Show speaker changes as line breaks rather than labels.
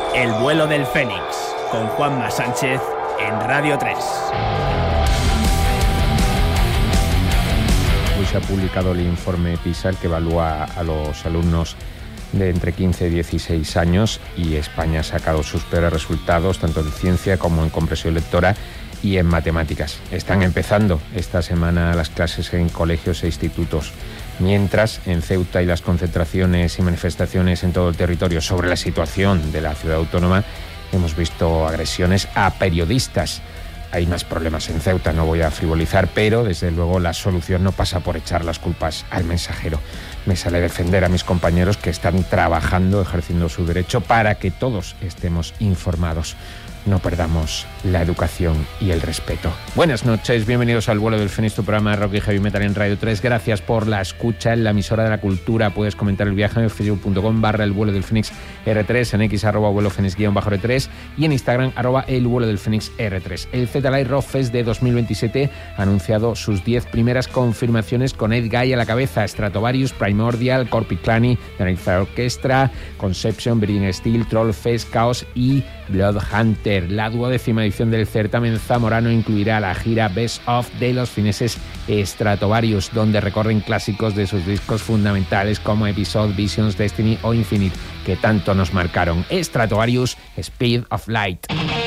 El vuelo del Fénix, con Juanma Sánchez en Radio 3.
Hoy se ha publicado el informe PISA, el que evalúa a los alumnos de entre 15 y 16 años, y España ha sacado sus peores resultados, tanto en ciencia como en comprensión lectora y en matemáticas. Están empezando esta semana las clases en colegios e institutos. Mientras, en Ceuta y las concentraciones y manifestaciones en todo el territorio sobre la situación de la ciudad autónoma, hemos visto agresiones a periodistas. Hay más problemas en Ceuta, no voy a frivolizar, pero desde luego la solución no pasa por echar las culpas al mensajero. Me sale defender a mis compañeros que están trabajando, ejerciendo su derecho para que todos estemos informados. No perdamos la educación y el respeto. Buenas noches, bienvenidos al Vuelo del Fénix, tu programa de rock y heavy metal en Radio 3. Gracias por la escucha en la emisora de la cultura. Puedes comentar el viaje en facebook.com/el vuelo del Fénix R3, en X @vuelo Fénix_R3 y en Instagram @el vuelo del Fénix R3. El ZLA Rock Fest de 2027 ha anunciado sus 10 primeras confirmaciones con Ed Guy a la cabeza: Stratovarius, Primordial, Corpiclani, The Nightfire Orchestra, Conception, Breeding Steel, Trollfest, Chaos y Bloodhunter. La 12ª edición del certamen zamorano incluirá la gira Best Of de los fineses Stratovarius, donde recorren clásicos de sus discos fundamentales como Episode, Visions, Destiny o Infinite, que tanto nos marcaron. Stratovarius, Speed of Light.